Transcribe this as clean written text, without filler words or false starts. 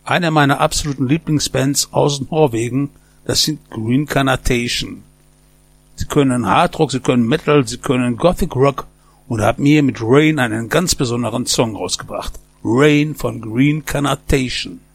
Eine meiner absoluten Lieblingsbands aus Norwegen, das sind Green Carnation. Sie können Hardrock, sie können Metal, sie können Gothic Rock und haben mir mit Rain einen ganz besonderen Song rausgebracht. Rain von Green Carnation.